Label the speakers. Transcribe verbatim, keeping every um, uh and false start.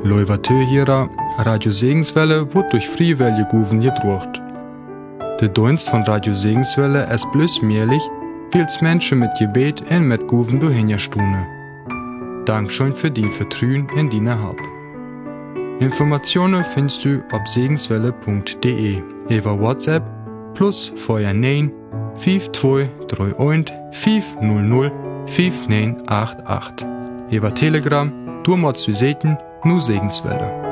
Speaker 1: Leuvatö hierer, Radio Segenswelle wird durch freiwillige Guven gedruckt. Der Dienst von Radio Segenswelle ist bloß möglich, weil es Menschen mit Gebet und mit Guven durchhinterstunden. Dankeschön für dein Vertrauen in deine Hab. Informationen findest du auf segenswelle punkt de über WhatsApp plus vorher neun fünf zwei drei eins fünf null null fünf neun acht acht. Über Telegram, du machst du Seiten, nur Segenswelle.